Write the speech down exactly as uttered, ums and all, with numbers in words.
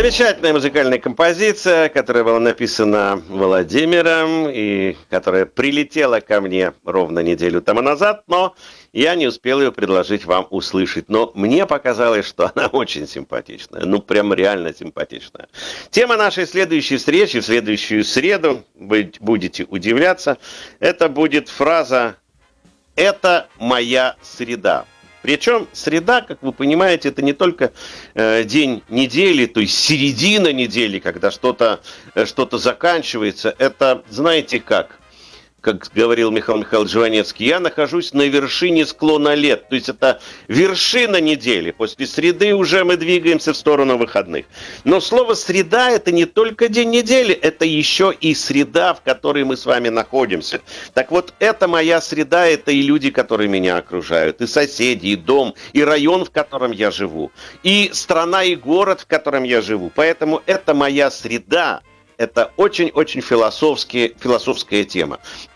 Замечательная музыкальная композиция, которая была написана Владимиром и которая прилетела ко мне ровно неделю тому назад, но я не успел ее предложить вам услышать. Но мне показалось, что она очень симпатичная, ну прям реально симпатичная. Тема нашей следующей встречи в следующую среду, вы будете удивляться, это будет фраза «Это моя среда». Причем среда, как вы понимаете, это не только э, день недели, то есть середина недели, когда что-то, э, что-то заканчивается. Это, знаете как, как говорил Михаил Михайлович Жванецкий, я нахожусь на вершине склона лет. То есть это вершина недели. После среды уже мы двигаемся в сторону выходных. Но слово «среда» — это не только день недели, это еще и среда, в которой мы с вами находимся. Так вот, это моя среда, это и люди, которые меня окружают, и соседи, и дом, и район, в котором я живу, и страна, и город, в котором я живу. Поэтому это моя среда. Это очень-очень философская, философская тема.